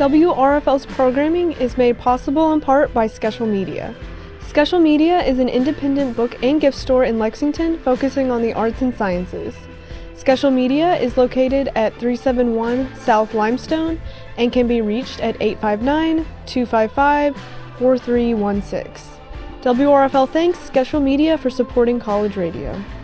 WRFL's programming is made possible in part by Skeshel Media. Skeshel Media is an independent book and gift store in Lexington focusing on the arts and sciences. Skeshel Media is located at 371 South Limestone and can be reached at 859-255-4316. WRFL thanks Skeshel Media for supporting college radio.